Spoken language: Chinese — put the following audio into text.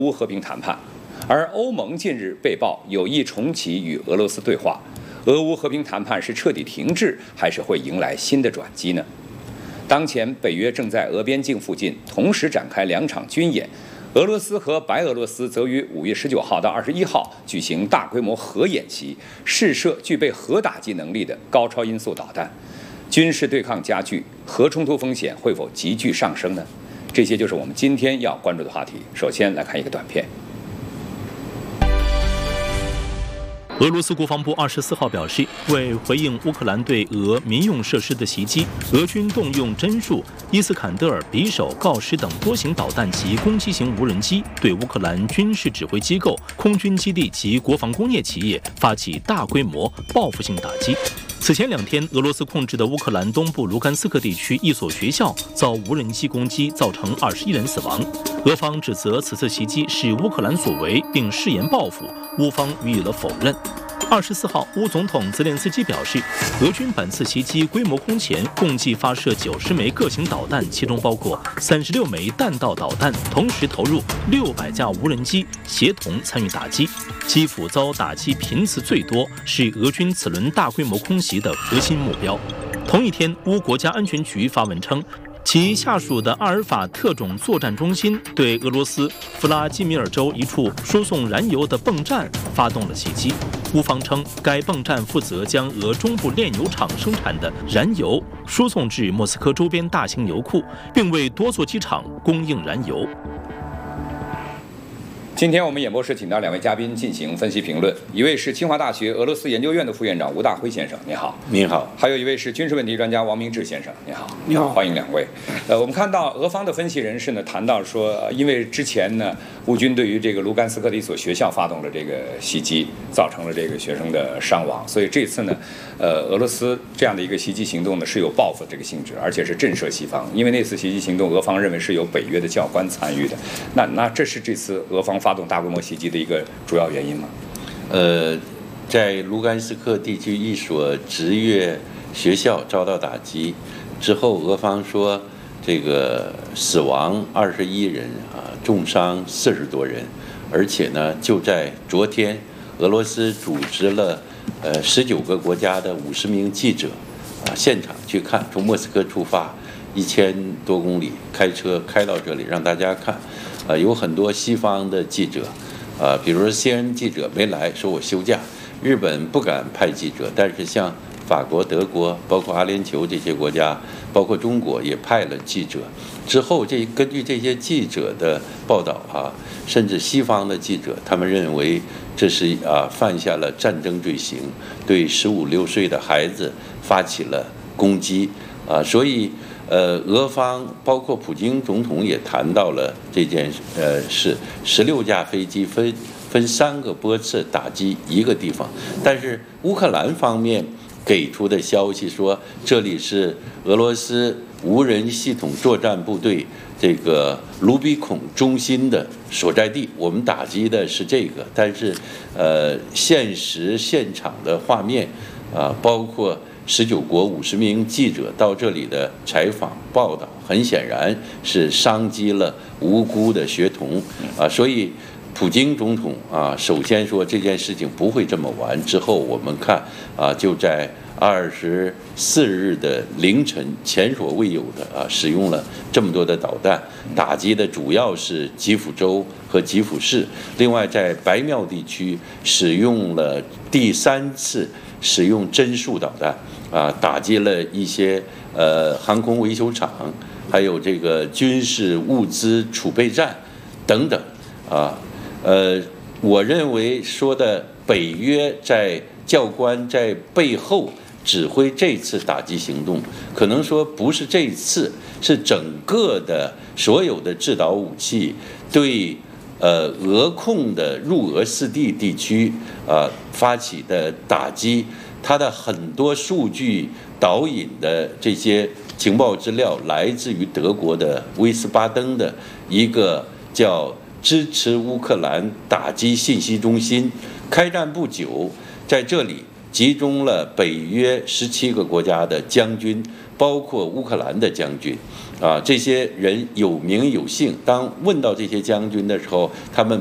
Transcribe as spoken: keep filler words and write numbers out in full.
乌和平谈判，而欧盟近日被曝有意重启与俄罗斯对话。俄乌和平谈判是彻底停滞，还是会迎来新的转机呢？当前，北约正在俄边境附近同时展开两场军演，俄罗斯和白俄罗斯则于五月十九号到二十一号举行大规模核演习，试射具备核打击能力的高超音速导弹。军事对抗加剧，核冲突风险会否急剧上升呢？这些就是我们今天要关注的话题。首先来看一个短片。 俄罗斯国防部二十四号表示，为回应乌克兰对俄民用设施的袭击，俄军动用侦术、伊斯坎德尔、匕首、锆石等多型导弹及攻击型无人机，对乌克兰军事指挥机构、空军基地及国防工业企业发起大规模报复性打击。此前两天，俄罗斯控制的乌克兰东部卢甘斯克地区一所学校遭无人机攻击，造成二十一人死亡。俄方指责此次袭击是乌克兰所为，并誓言报复，乌方予以了否认。二十四号，乌总统泽连斯基表示，俄军本次袭击规模空前，共计发射九十枚各型导弹，其中包括三十六枚弹道导弹，同时投入六百架无人机，协同参与打击。基辅遭打击频次最多，是俄军此轮大规模空袭的核心目标。同一天，乌国家安全局发文称，其下属的阿尔法特种作战中心对俄罗斯弗拉基米尔州一处输送燃油的泵站发动了袭击。乌方称，该泵站负责将俄中部炼油厂生产的燃油输送至莫斯科周边大型油库，并为多座机场供应燃油。 今天我们演播室请到两位嘉宾进行分析评论，一位是清华大学俄罗斯研究院的副院长吴大辉先生，你好。 你好。 还有一位是军事问题专家王明志先生，你好。 你好， 欢迎两位。呃，我们看到俄方的分析人士呢谈到说，因为之前呢乌军对于这个卢甘斯克的一所学校发动了这个袭击，造成了这个学生的伤亡，所以这次呢，呃，俄罗斯这样的一个袭击行动呢是有报复这个性质，而且是震慑西方。因为那次袭击行动，俄方认为是有北约的教官参与的，那那这是这次俄方发动大规模袭击的一个主要原因吗？ 呃，在卢甘斯克地区一所职业学校遭到打击之后，俄方说这个死亡二十一人啊，重伤四十多人，而且呢，就在昨天，俄罗斯组织了呃十九个国家的五十名记者啊现场去看，从莫斯科出发一千多公里开车开到这里让大家看，啊，有很多西方的记者。啊，比如说 C N N 记者没来，说我休假。日本不敢派记者，但是像法国、德国，包括阿联酋这些国家，包括中国也派了记者。之后，这根据这些记者的报道啊，甚至西方的记者，他们认为这是啊犯下了战争罪行，对十五六岁的孩子发起了攻击啊，所以。呃，俄方包括普京总统也谈到了这件呃事，十六架飞机分分三个波次打击一个地方，但是乌克兰方面给出的消息说，这里是俄罗斯无人系统作战部队这个卢比孔中心的所在地，我们打击的是这个，但是呃，现实现场的画面啊、呃，包括。十九国五十名记者到这里的采访报道，很显然是伤及了无辜的学童啊，所以普京总统啊，首先说这件事情不会这么完。之后我们看啊，就在二十四日的凌晨，前所未有的啊，使用了这么多的导弹，打击的主要是基辅州和基辅市，另外在白庙地区使用了第三次使用针术导弹。啊，打击了一些呃航空维修厂，还有这个军事物资储备站等等啊，呃，我认为说的北约在教官在背后指挥这次打击行动，可能说不是这一次，是整个的所有的制导武器对呃俄控的入俄四地地区啊、呃、发起的打击。它的很多数据导引的这些情报资料来自于德国的威斯巴登的一个叫支持乌克兰打击信息中心。开战不久，在这里集中了北约十七个国家的将军，包括乌克兰的将军，啊，这些人有名有姓。当问到这些将军的时候，他们